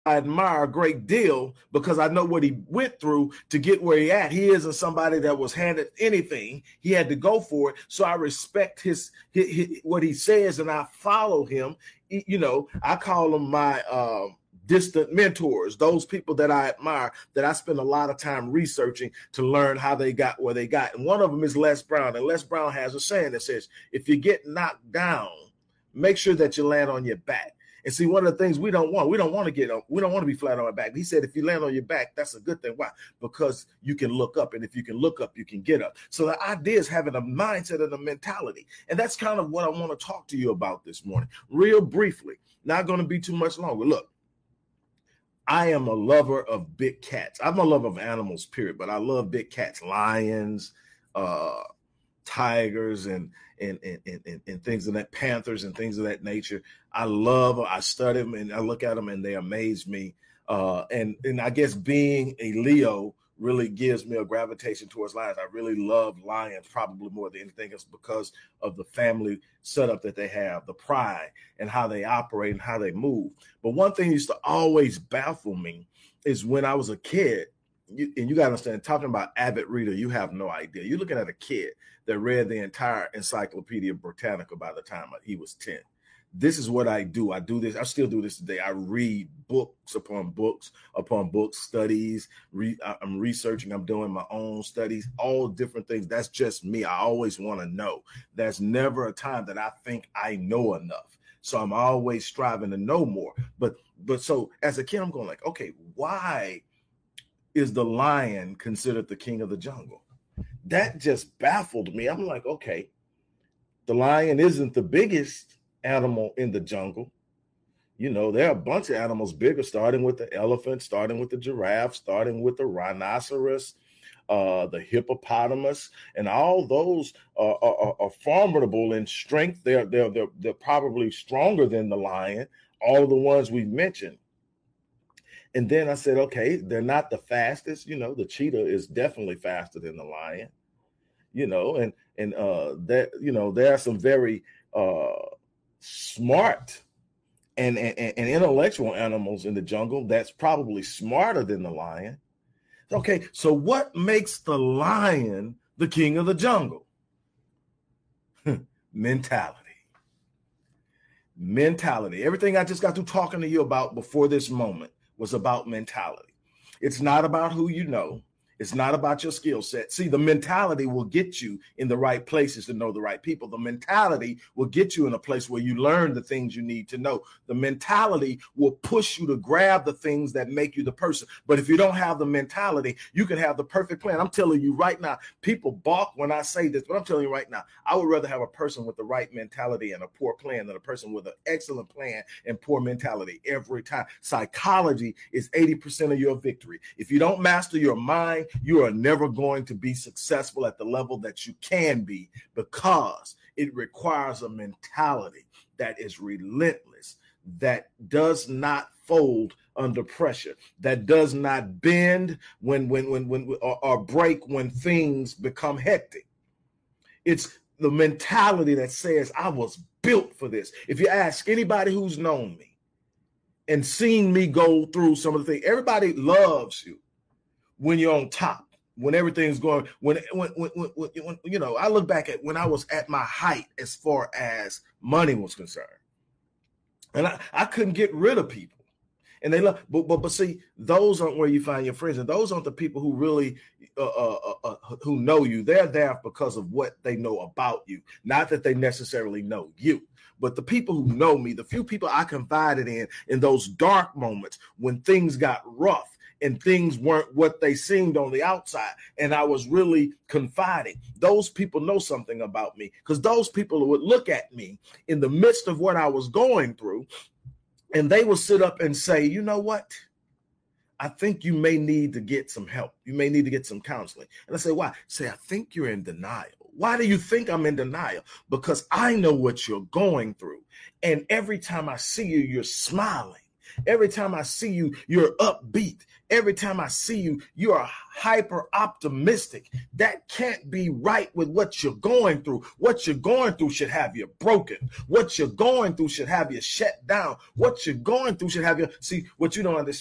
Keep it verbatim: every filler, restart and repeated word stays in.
I admire a great deal because I know what he went through to get where he at. He isn't somebody that was handed anything. He had to go for it. So I respect his, his, his what he says, and I follow him. You know, I call them my um, distant mentors, those people that I admire, that I spend a lot of time researching to learn how they got where they got. And one of them is Les Brown. And Les Brown has a saying that says, if you get knocked down, make sure that you land on your back. And see, one of the things we don't want, we don't want to get on, we don't want to be flat on our back. He said, if you land on your back, that's a good thing. Why? Because you can look up. And if you can look up, you can get up. So the idea is having a mindset and a mentality. And that's kind of what I want to talk to you about this morning, real briefly. Not going to be too much longer. Look, I am a lover of big cats. I'm a lover of animals, period. But I love big cats, lions, uh, tigers, and and, and and and things of that, panthers and things of that nature. I love, I study them and I look at them and they amaze me. Uh, and and I guess being a Leo really gives me a gravitation towards lions. I really love lions, probably more than anything else, because of the family setup that they have, the pride, and how they operate and how they move. But one thing used to always baffle me is when I was a kid. You, and you got to understand, talking about avid reader, you have no idea. You're looking at a kid that read the entire Encyclopedia Britannica by the time he was ten. This is what I do. I do this. I still do this today. I read books upon books upon books, studies. Re, I'm researching. I'm doing my own studies, all different things. That's just me. I always want to know. There's never a time that I think I know enough. So I'm always striving to know more. But but so as a kid, I'm going like, okay, why is the lion considered the king of the jungle? That just baffled me. I'm like, okay, the lion isn't the biggest animal in the jungle. You know, there are a bunch of animals bigger, starting with the elephant, starting with the giraffe, starting with the rhinoceros, uh, the hippopotamus, and all those are, are, are formidable in strength. They're, they're, they're, they're probably stronger than the lion, all the ones we've mentioned. And then I said, okay, they're not the fastest. You know, the cheetah is definitely faster than the lion, you know, and, and, uh, that, you know, there are some very, uh, smart and, and, and intellectual animals in the jungle that's probably smarter than the lion. Okay. So what makes the lion the king of the jungle? Mentality. Mentality. Everything I just got through talking to you about before this moment was about mentality. It's not about who you know. It's not about your skill set. See, the mentality will get you in the right places to know the right people. The mentality will get you in a place where you learn the things you need to know. The mentality will push you to grab the things that make you the person. But if you don't have the mentality, you can have the perfect plan. I'm telling you right now, people balk when I say this, but I'm telling you right now, I would rather have a person with the right mentality and a poor plan than a person with an excellent plan and poor mentality every time. Psychology is eighty percent of your victory. If you don't master your mind, you are never going to be successful at the level that you can be, because it requires a mentality that is relentless, that does not fold under pressure, that does not bend when, when, when, when, or, or break when things become hectic. It's the mentality that says, I was built for this. If you ask anybody who's known me and seen me go through some of the things, everybody loves you when you're on top, when everything's going, when, when, when, when, when, you know, I look back at when I was at my height as far as money was concerned, and I, I couldn't get rid of people, and they love, but, but, but see, those aren't where you find your friends, and those aren't the people who really, uh, uh, uh, uh, who know you. They're there because of what they know about you, not that they necessarily know you. But the people who know me, the few people I confided in, in those dark moments when things got rough, and things weren't what they seemed on the outside, and I was really confiding, those people know something about me, because those people would look at me in the midst of what I was going through, and they will sit up and say, you know what? I think you may need to get some help. You may need to get some counseling. And I say, why? Say, I think you're in denial. Why do you think I'm in denial? Because I know what you're going through. And every time I see you, you're smiling. Every time I see you, you're upbeat. Every time I see you, you are hyper optimistic. That can't be right with what you're going through. What you're going through should have you broken. What you're going through should have you shut down. What you're going through should have you, see, what you don't understand.